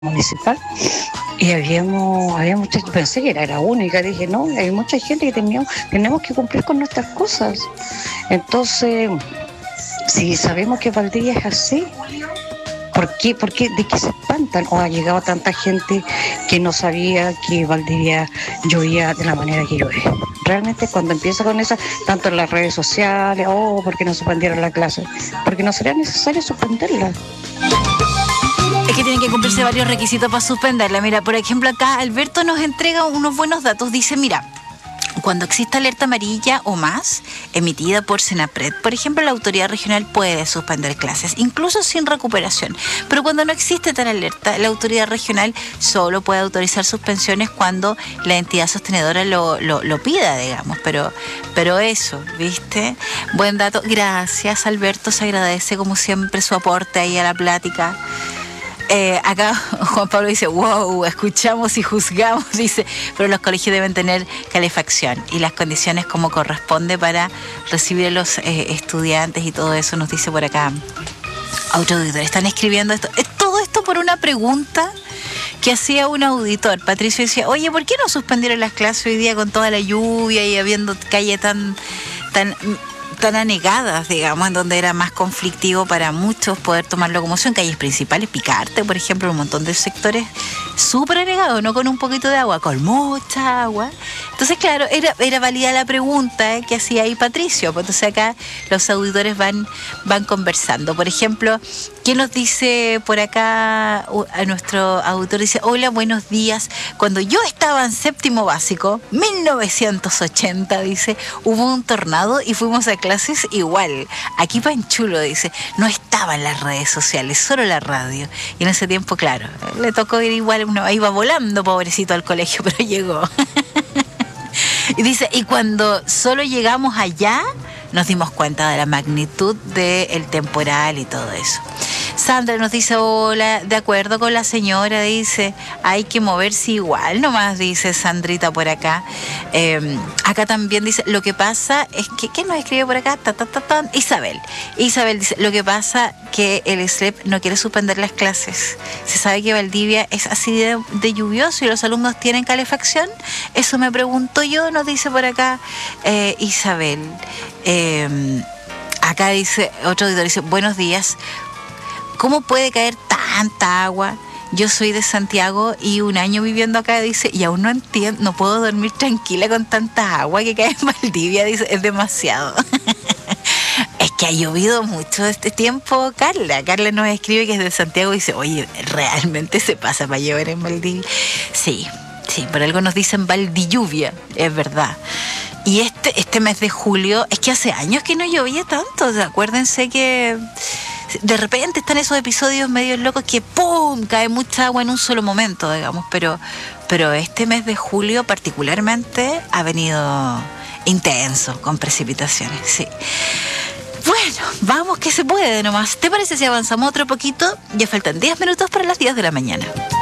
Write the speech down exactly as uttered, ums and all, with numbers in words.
municipal y habíamos, había mucha, pensé que era la única, dije no, hay mucha gente que teníamos, tenemos que cumplir con nuestras cosas. Entonces, si sabemos que Valdivia es así, ¿por qué, por qué, de qué se espantan? O ha llegado tanta gente que no sabía que Valdivia llovía de la manera que llueve. Realmente cuando empieza con eso, tanto en las redes sociales, oh, ¿por qué no suspendieron la clase? Porque no sería necesario suspenderla. Es que tienen que cumplirse varios requisitos para suspenderla. Mira, por ejemplo, acá Alberto nos entrega unos buenos datos. Dice, mira, cuando exista alerta amarilla o más, emitida por Senapred, por ejemplo, la autoridad regional puede suspender clases, incluso sin recuperación. Pero cuando no existe tal alerta, la autoridad regional solo puede autorizar suspensiones cuando la entidad sostenedora lo, lo, lo pida, digamos. Pero, pero eso, ¿viste? Buen dato. Gracias, Alberto. Se agradece, como siempre, su aporte ahí a la plática. Eh, acá Juan Pablo dice, wow, escuchamos y juzgamos, dice, pero los colegios deben tener calefacción y las condiciones como corresponde para recibir a los eh, estudiantes y todo eso, nos dice por acá otro auditor. Están escribiendo esto, es todo esto por una pregunta que hacía un auditor. Patricio decía, oye, ¿por qué no suspendieron las clases hoy día con toda la lluvia y habiendo calle tan, tan tan anegadas, digamos, en donde era más conflictivo para muchos poder tomar locomoción? Calles principales, Picarte, por ejemplo, un montón de sectores súper anegados, no con un poquito de agua, con mucha agua. Entonces, claro, era, era válida la pregunta eh, que hacía ahí Patricio. Pues entonces acá los auditores van, van conversando. Por ejemplo, ¿qué nos dice por acá a nuestro auditor? Dice, hola, buenos días. Cuando yo estaba en séptimo básico, mil novecientos ochenta, dice, hubo un tornado y fuimos a clases igual. Aquí Panchulo, dice, no estaba en las redes sociales, solo la radio. Y en ese tiempo, claro, le tocó ir igual, uno iba volando, pobrecito, al colegio, pero llegó. Y dice, y cuando solo llegamos allá, nos dimos cuenta de la magnitud del temporal y todo eso. Sandra nos dice, hola, de acuerdo con la señora, dice, hay que moverse igual nomás, dice Sandrita por acá. Eh, acá también dice, lo que pasa es que, ¿qué nos escribe por acá? Ta, ta, ta, ta, Isabel. Isabel dice, lo que pasa que el S L E P no quiere suspender las clases. Se sabe que Valdivia es así de, de lluvioso y los alumnos tienen calefacción. Eso me pregunto yo, nos dice por acá eh, Isabel. Eh, acá dice, otro auditor dice, buenos días. ¿Cómo puede caer tanta agua? Yo soy de Santiago y un año viviendo acá, dice, y aún no entiendo, no puedo dormir tranquila con tanta agua que cae en Valdivia, dice, es demasiado. Es que ha llovido mucho este tiempo, Carla. Carla nos escribe que es de Santiago y dice, oye, ¿realmente se pasa para llover en Valdivia? Sí, sí, por algo nos dicen Valdilluvia, es verdad. Y este, este mes de julio, es que hace años que no llovía tanto, o sea, acuérdense que de repente están esos episodios medio locos que ¡pum! Cae mucha agua en un solo momento, digamos, pero, pero este mes de julio particularmente ha venido intenso, con precipitaciones, sí. Bueno, vamos que se puede nomás. ¿Te parece si avanzamos otro poquito? Ya faltan diez minutos para las diez de la mañana.